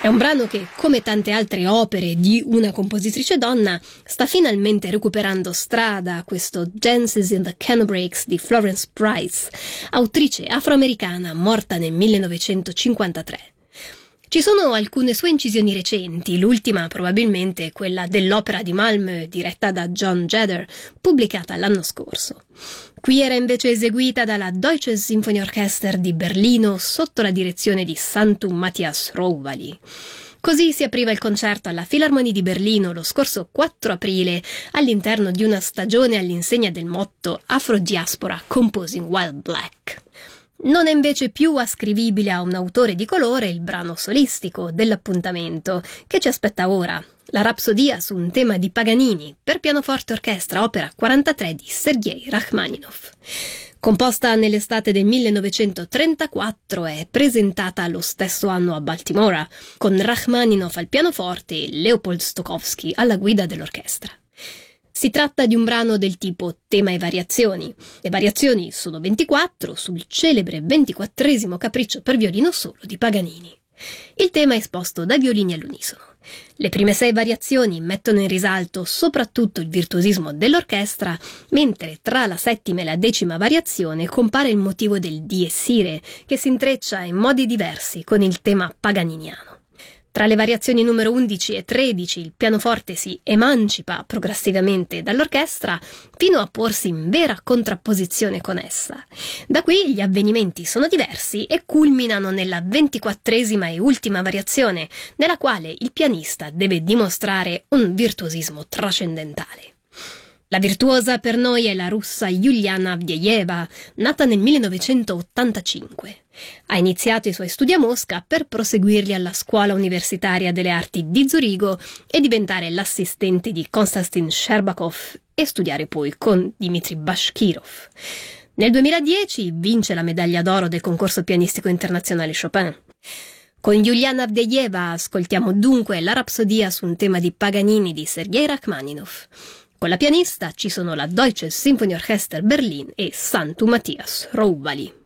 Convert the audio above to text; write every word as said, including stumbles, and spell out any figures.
È un brano che, come tante altre opere di una compositrice donna, sta finalmente recuperando strada, questo Dances in the Canobrakes di Florence Price, autrice afroamericana morta nel millenovecentocinquantatré. Ci sono alcune sue incisioni recenti, l'ultima probabilmente quella dell'Opera di Malmö diretta da John Jeder, pubblicata l'anno scorso. Qui era invece eseguita dalla Deutsches Sinfonieorchester di Berlino sotto la direzione di Santu Matthias Rouvali. Così si apriva il concerto alla Philharmonie di Berlino lo scorso quattro aprile all'interno di una stagione all'insegna del motto Afro-Diaspora Composing While Black. Non è invece più ascrivibile a un autore di colore il brano solistico dell'appuntamento che ci aspetta ora, la rapsodia su un tema di Paganini per pianoforte orchestra opera quarantatré di Sergei Rachmaninov. Composta nell'estate del millenovecentotrentaquattro, è presentata lo stesso anno a Baltimora, con Rachmaninov al pianoforte e Leopold Stokowski alla guida dell'orchestra. Si tratta di un brano del tipo tema e variazioni. Le variazioni sono ventiquattro sul celebre ventiquattresimo capriccio per violino solo di Paganini. Il tema è esposto da violini all'unisono. Le prime sei variazioni mettono in risalto soprattutto il virtuosismo dell'orchestra, mentre tra la settima e la decima variazione compare il motivo del dies irae, che si intreccia in modi diversi con il tema paganiniano. Tra le variazioni numero undici e tredici il pianoforte si emancipa progressivamente dall'orchestra fino a porsi in vera contrapposizione con essa. Da qui gli avvenimenti sono diversi e culminano nella ventiquattresima e ultima variazione, nella quale il pianista deve dimostrare un virtuosismo trascendentale. La virtuosa per noi è la russa Yuliana Avdejeva, nata nel millenovecentottantacinque. Ha iniziato i suoi studi a Mosca per proseguirli alla Scuola Universitaria delle Arti di Zurigo e diventare l'assistente di Konstantin Sherbakov e studiare poi con Dmitry Bashkirov. Nel duemiladieci vince la medaglia d'oro del concorso pianistico internazionale Chopin. Con Yuliana Avdejeva ascoltiamo dunque la rapsodia su un tema di Paganini di Sergei Rachmaninov. Con la pianista ci sono la Deutsches Sinfonieorchester Berlin e Santu Matthias Rouvali.